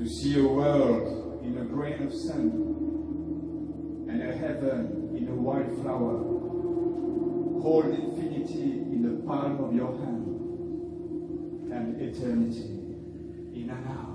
to see a world in a grain of sand, and a heaven in a white flower. Hold infinity in the palm of your hand, and eternity in an hour.